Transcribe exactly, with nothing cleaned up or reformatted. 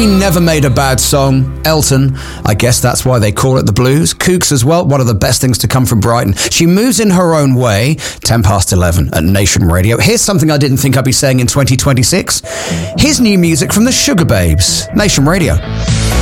He never made a bad song. Elton, I guess that's why they call it the blues. Kooks as well, one of the best things to come from Brighton. She moves in her own way. ten past eleven at Nation Radio. Here's something I didn't think I'd be saying in twenty twenty-six. Here's new music from the Sugar Babes. Nation Radio.